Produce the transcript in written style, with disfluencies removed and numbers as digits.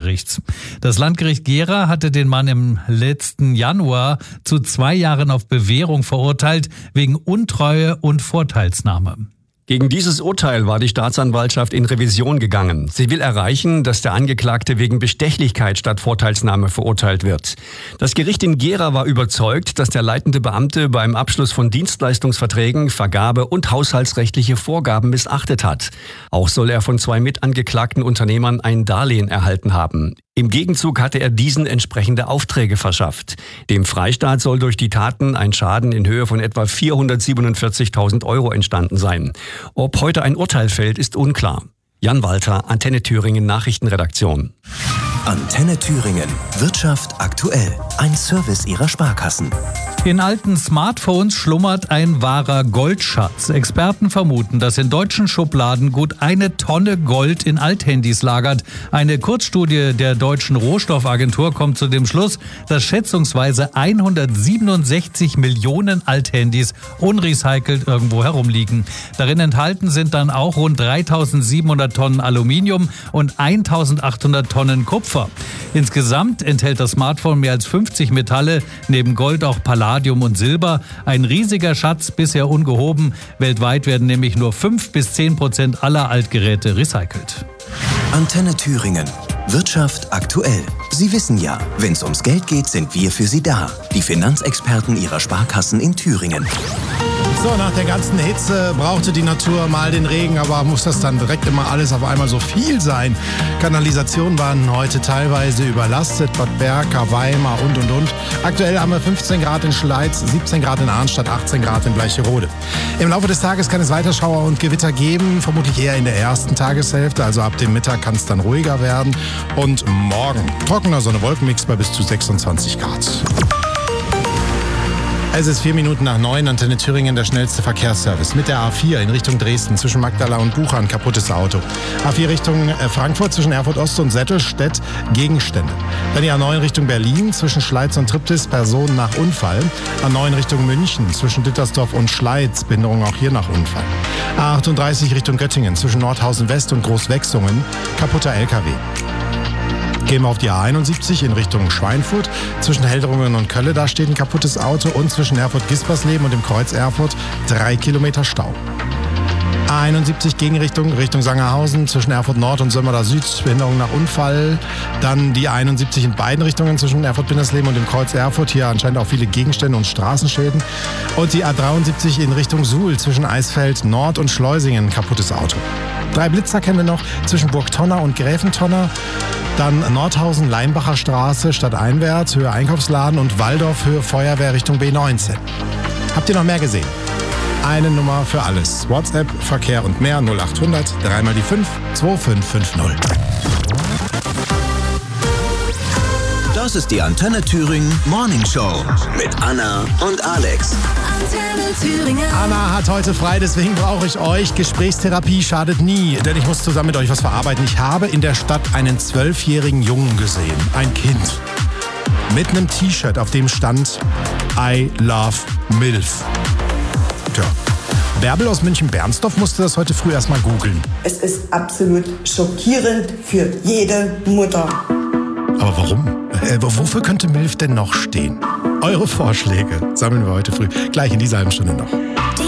Landgerichts. Das Landgericht Gera hatte den Mann im letzten Januar zu 2 Jahren auf Bewährung verurteilt, wegen Untreue und Vorteilsnahme. Gegen dieses Urteil war die Staatsanwaltschaft in Revision gegangen. Sie will erreichen, dass der Angeklagte wegen Bestechlichkeit statt Vorteilsnahme verurteilt wird. Das Gericht in Gera war überzeugt, dass der leitende Beamte beim Abschluss von Dienstleistungsverträgen, Vergabe und haushaltsrechtliche Vorgaben missachtet hat. Auch soll er von 2 mitangeklagten Unternehmern ein Darlehen erhalten haben. Im Gegenzug hatte er diesen entsprechende Aufträge verschafft. Dem Freistaat soll durch die Taten ein Schaden in Höhe von etwa 447.000 € entstanden sein. Ob heute ein Urteil fällt, ist unklar. Jan Walter, Antenne Thüringen Nachrichtenredaktion. Antenne Thüringen. Wirtschaft aktuell. Ein Service Ihrer Sparkassen. In alten Smartphones schlummert ein wahrer Goldschatz. Experten vermuten, dass in deutschen Schubladen gut 1 Tonne Gold in Althandys lagert. Eine Kurzstudie der Deutschen Rohstoffagentur kommt zu dem Schluss, dass schätzungsweise 167 Millionen Althandys unrecycelt irgendwo herumliegen. Darin enthalten sind dann auch rund 3.700 Tonnen Aluminium und 1.800 Tonnen Kupfer. Insgesamt enthält das Smartphone mehr als 50 Metalle, neben Gold auch Palladium und Silber. Ein riesiger Schatz, bisher ungehoben. Weltweit werden nämlich nur 5-10% aller Altgeräte recycelt. Antenne Thüringen. Wirtschaft aktuell. Sie wissen ja, wenn es ums Geld geht, sind wir für Sie da. Die Finanzexperten Ihrer Sparkassen in Thüringen. So, nach der ganzen Hitze brauchte die Natur mal den Regen, aber muss das dann direkt immer alles auf einmal so viel sein? Kanalisationen waren heute teilweise überlastet, Bad Berka, Weimar und. Aktuell haben wir 15 Grad in Schleiz, 17 Grad in Arnstadt, 18 Grad in Bleicherode. Im Laufe des Tages kann es weiter Schauer und Gewitter geben, vermutlich eher in der ersten Tageshälfte, also ab dem Mittag kann es dann ruhiger werden. Und morgen trockener Sonne-Wolkenmix bei bis zu 26 Grad. Es ist 4 Minuten nach 9, Antenne Thüringen, der schnellste Verkehrsservice. Mit der A4 in Richtung Dresden zwischen Magdala und Buchern, kaputtes Auto. A4 Richtung Frankfurt zwischen Erfurt Ost und Settelstedt, Gegenstände. Dann die A9 Richtung Berlin zwischen Schleiz und Triptis, Personen nach Unfall. A9 Richtung München zwischen Dittersdorf und Schleiz, Behinderung auch hier nach Unfall. A38 Richtung Göttingen zwischen Nordhausen West und Großwechsungen, kaputter LKW. Gehen wir auf die A71 in Richtung Schweinfurt. Zwischen Heldrungen und Kölle, da steht ein kaputtes Auto. Und zwischen Erfurt-Gispersleben und dem Kreuz Erfurt 3 Kilometer Stau. A71 Gegenrichtung Richtung Sangerhausen zwischen Erfurt Nord und Sömmerda Süd, Behinderung nach Unfall. Dann die A71 in beiden Richtungen zwischen Erfurt-Bindersleben und dem Kreuz Erfurt. Hier anscheinend auch viele Gegenstände und Straßenschäden. Und die A73 in Richtung Suhl zwischen Eisfeld Nord und Schleusingen, kaputtes Auto. 3 Blitzer kennen wir noch zwischen Burgtonner und Gräfentonner. Dann Nordhausen, Leimbacher Straße, stadteinwärts, Höhe Einkaufsladen und Waldorf, Höhe Feuerwehr Richtung B19. Habt ihr noch mehr gesehen? Eine Nummer für alles. WhatsApp, Verkehr und mehr 0800 3 mal die 5 2550. Das ist die Antenne Thüringen Morning Show mit Anna und Alex. Antenne Thüringen. Anna hat heute frei, deswegen brauche ich euch. Gesprächstherapie schadet nie, denn ich muss zusammen mit euch was verarbeiten. Ich habe in der Stadt einen 12-jährigen Jungen gesehen, ein Kind, mit einem T-Shirt, auf dem stand I love MILF. Tja, Bärbel aus München-Bernsdorf musste das heute früh erstmal googeln. Es ist absolut schockierend für jede Mutter. Aber warum? Wofür könnte MILF denn noch stehen? Eure Vorschläge sammeln wir heute früh, gleich in dieser halben Stunde noch.